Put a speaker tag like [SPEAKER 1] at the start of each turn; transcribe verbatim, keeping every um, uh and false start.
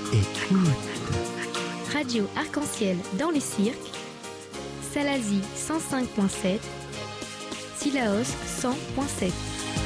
[SPEAKER 1] écoute.
[SPEAKER 2] Radio Arc-en-Ciel dans les cirques, Salazie cent cinq virgule sept, Sillaos cent virgule sept.